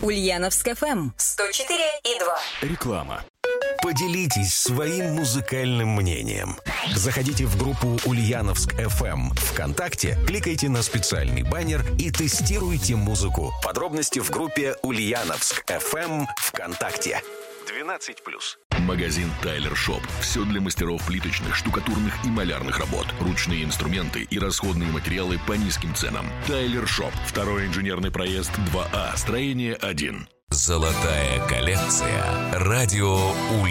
Ульяновск ФМ 104,2. Реклама. Поделитесь своим музыкальным мнением. Заходите в группу Ульяновск ФМ ВКонтакте, кликайте на специальный баннер и тестируйте музыку. Подробности в группе Ульяновск ФМ ВКонтакте. 12+. Магазин Тайлер Шоп. Все для мастеров плиточных, штукатурных и малярных работ. Ручные инструменты и расходные материалы по низким ценам. Тайлер Шоп. 2-й инженерный проезд 2А. Строение 1. Золотая коллекция. Радио Ульяновск.